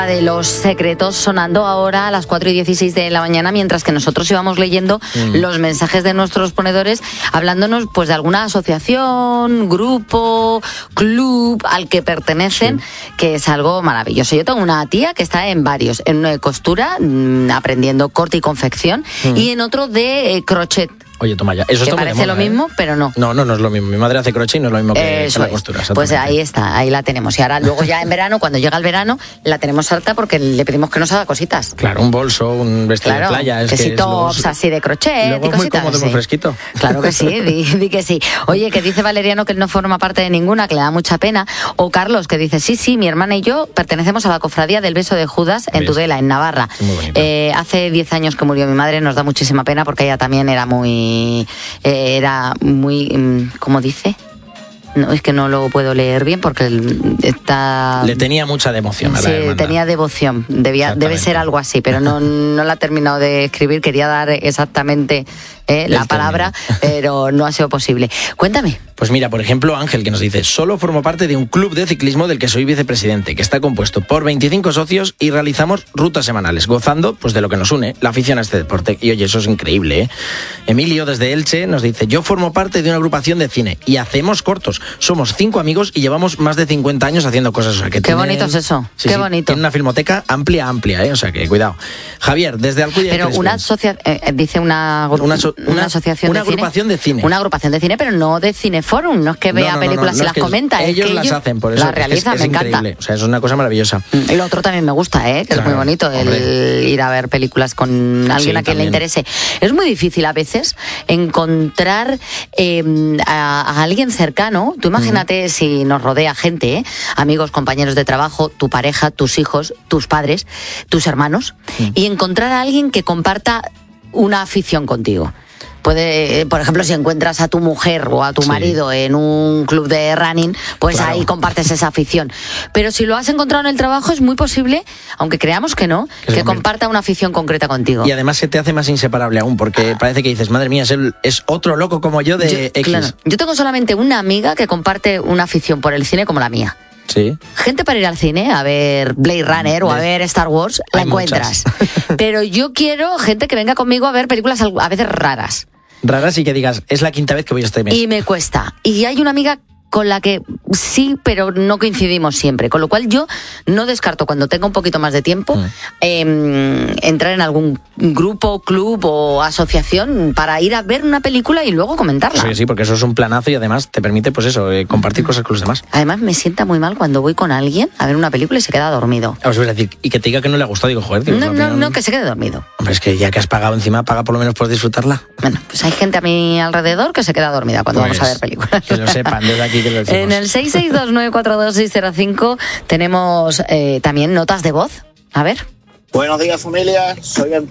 De los secretos sonando ahora a las 4:16 de la mañana, mientras que nosotros íbamos leyendo los mensajes de nuestros ponedores, hablándonos pues de alguna asociación, grupo, club al que pertenecen, que es algo maravilloso. Yo tengo una tía que está en varios, en uno de costura, aprendiendo corte y confección, y en otro de crochet. Oye, toma ya. Eso que parece lo mismo, pero no. No es lo mismo. Mi madre hace crochet y no es lo mismo que la costura. Pues ahí está, ahí la tenemos. Y ahora luego ya en verano, cuando llega el verano, la tenemos harta porque le pedimos que nos haga cositas. Claro, un bolso, un vestido de playa. Que si tops así de crochet luego y cositas. Es muy cómodo, muy fresquito. Claro que sí, di que sí. Oye, que dice Valeriano que él no forma parte de ninguna, que le da mucha pena. O Carlos, que dice, sí, mi hermana y yo pertenecemos a la cofradía del Beso de Judas en Tudela, en Navarra. Hace 10 años que murió mi madre, nos da muchísima pena porque ella también era muy... ¿cómo dice? No, es que no lo puedo leer bien porque está... Le tenía mucha devoción a la hermandad. Sí, tenía devoción. Debe ser algo así, pero no la he terminado de escribir. Quería dar exactamente la palabra, pero no ha sido posible. Cuéntame. Pues mira, por ejemplo, Ángel, que nos dice: solo formo parte de un club de ciclismo del que soy vicepresidente, que está compuesto por 25 socios y realizamos rutas semanales, gozando pues de lo que nos une, la afición a este deporte. Y oye, eso es increíble, ¿eh? Emilio, desde Elche, nos dice: yo formo parte de una agrupación de cine y hacemos cortos. Somos 5 amigos y llevamos más de 50 años haciendo cosas. O sea, que qué bonito es eso, qué bonito. Tiene una filmoteca amplia, ¿eh? O sea, que cuidado. Javier, desde Alcudia. Pero una asociación, dice una asociación una agrupación de cine. Una agrupación de cine, pero no de Cineforum, no es que vea películas y las comenta. Ellos las hacen, por eso. Las realizan, es me encanta. Increíble. O sea, es una cosa maravillosa. Y lo otro también me gusta, que claro, es muy bonito, el ir a ver películas con alguien a quien le interese. Es muy difícil a veces encontrar a alguien cercano. Tú imagínate si nos rodea gente, amigos, compañeros de trabajo, tu pareja, tus hijos, tus padres, tus hermanos, y encontrar a alguien que comparta una afición contigo. Puede, por ejemplo, si encuentras a tu mujer o a tu marido en un club de running, pues claro, ahí compartes esa afición. Pero si lo has encontrado en el trabajo, es muy posible, aunque creamos que no, que comparta una afición concreta contigo. Y además se te hace más inseparable aún, porque parece que dices, madre mía, es otro loco como yo de X. Claro. Yo tengo solamente una amiga que comparte una afición por el cine como la mía. Sí. Gente para ir al cine a ver Blade Runner o a ver Star Wars, la encuentras. Pero yo quiero gente que venga conmigo a ver películas a veces raras. Raras y que digas, es la quinta vez que voy a este mes. Y me cuesta. Y hay una amiga con la que sí, pero no coincidimos siempre. Con lo cual yo no descarto, cuando tenga un poquito más de tiempo, entrar en algún grupo, club o asociación para ir a ver una película y luego comentarla. Sí, porque eso es un planazo y además te permite, pues eso, compartir cosas con los demás. Además me sienta muy mal cuando voy con alguien a ver una película y se queda dormido. Os voy a decir, y que te diga que no le ha gustado, digo, joder. No, que se quede dormido. Hombre, es que ya que has pagado encima, paga por lo menos por disfrutarla. Bueno, pues hay gente a mi alrededor que se queda dormida cuando vamos a ver películas. Que lo sepan, desde aquí que lo decimos. En el 662942605 tenemos también notas de voz. A ver. Buenos días, familia. Soy